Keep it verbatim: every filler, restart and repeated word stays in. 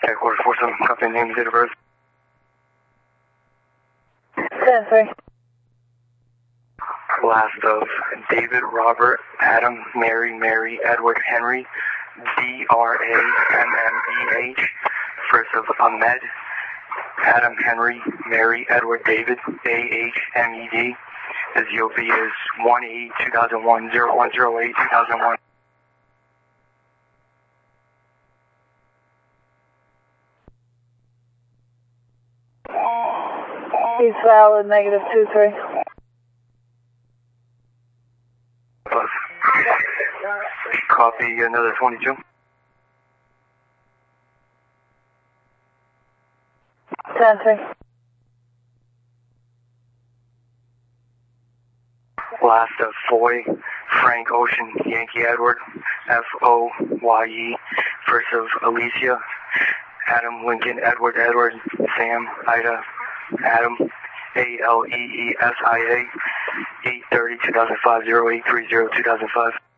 Headquarters four seven, company name, date of birth. ten three. Last of David, Robert, Adam, Mary, Mary, Edward, Henry, D R A M M E H. First of Ahmed, Adam, Henry, Mary, Edward, David, A H M E D. His E O B is one eight two thousand one, zero one zero eight two thousand one. He's valid, negative two three. Copy another twenty-two. ten three. Last of Foy, Frank Ocean, Yankee Edward, F O Y E. First of Alicia, Adam, Lincoln, Edward, Edward, Sam, Ida, Adam, A L E E S I A, eight thirty two thousand five, zero eight three zero two thousand five.